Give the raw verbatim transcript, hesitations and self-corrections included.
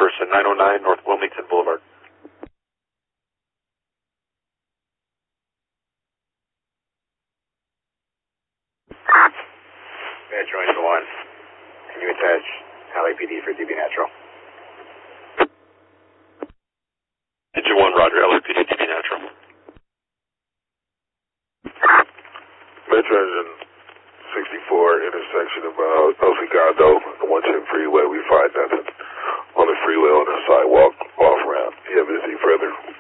person, nine oh nine North Wilmington Boulevard. Metro Engine one, can you attach L A P D for D B Natural? Engine one, Roger, L A P D, D B Natural. Metro Engine sixty-four, intersection of uh, El Segundo, the one ten freeway. We find nothing on the freeway on the sidewalk, off ramp. Do you have anything further?